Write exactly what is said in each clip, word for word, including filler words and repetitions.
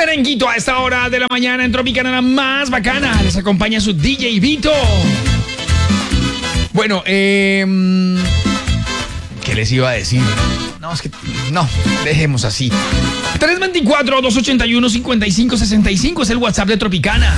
Merenguito a esta hora de la mañana en Tropicana, la más bacana. Les acompaña su D J Vito. Bueno, eh, ¿qué les iba a decir? No, es que no, dejemos así. tres dos cuatro, dos ocho uno, cinco cinco seis cinco es el WhatsApp de Tropicana.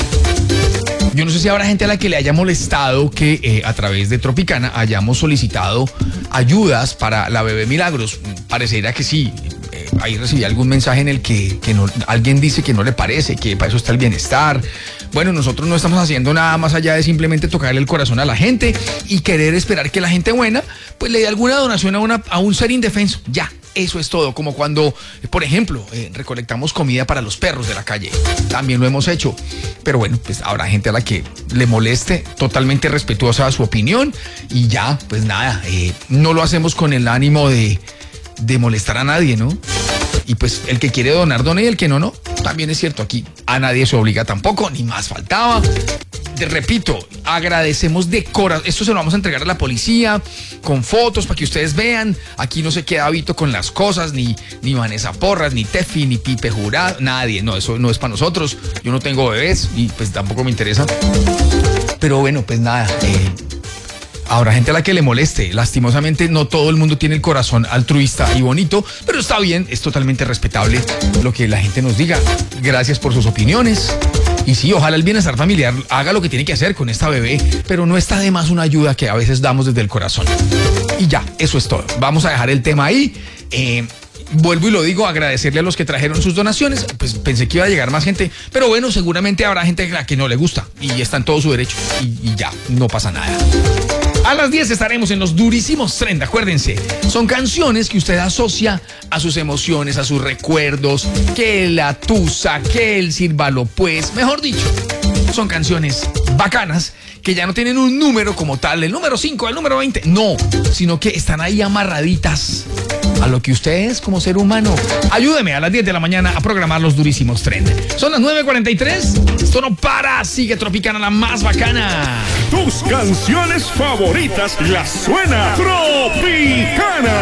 Yo no sé si habrá gente a la que le haya molestado que eh, a través de Tropicana hayamos solicitado ayudas para la bebé Milagros. Pareciera que sí. Eh, ahí recibí algún mensaje en el que, que no, alguien dice que no le parece, que para eso está el bienestar. Bueno, nosotros no estamos haciendo nada más allá de simplemente tocarle el corazón a la gente y querer esperar que la gente buena pues le dé alguna donación a, una, a un ser indefenso. Ya. Eso es todo, como cuando, por ejemplo, eh, recolectamos comida para los perros de la calle. También lo hemos hecho. Pero bueno, pues habrá gente a la que le moleste, totalmente respetuosa a su opinión. Y ya, pues nada, eh, no lo hacemos con el ánimo de, de molestar a nadie, ¿no? Y pues el que quiere donar, done, y el que no, no. También es cierto, aquí a nadie se obliga tampoco, ni más faltaba. Te repito, agradecemos de corazón. Esto se lo vamos a entregar a la policía con fotos para que ustedes vean. Aquí no se queda Vito con las cosas, ni, ni Vanessa Porras, ni Tefi, ni Pipe Jurado, nadie. No, eso no es para nosotros. Yo no tengo bebés y pues tampoco me interesa. Pero bueno, pues nada, eh, habrá gente a la que le moleste. Lastimosamente no todo el mundo tiene el corazón altruista y bonito, pero está bien, es totalmente respetable lo que la gente nos diga. Gracias por sus opiniones. Y sí, ojalá el bienestar familiar haga lo que tiene que hacer con esta bebé, pero no está de más una ayuda que a veces damos desde el corazón. Y ya, eso es todo. Vamos a dejar el tema ahí. Eh, vuelvo y lo digo, agradecerle a los que trajeron sus donaciones. Pues pensé que iba a llegar más gente, pero bueno, seguramente habrá gente a la que no le gusta y está en todo su derecho. Y, y ya, no pasa nada. A las diez estaremos en los durísimos trend, acuérdense. Son canciones que usted asocia a sus emociones, a sus recuerdos, que la tusa, que el sírvalo pues, mejor dicho. Son canciones bacanas que ya no tienen un número como tal, el número cinco, el número veinte, no, sino que están ahí amarraditas a lo que usted es como ser humano. Ayúdeme a las diez de la mañana a programar los durísimos trend. Son las nueve cuarenta y tres, esto no para, sigue Tropicana, la más bacana. Tus canciones favoritas las suena Tropicana.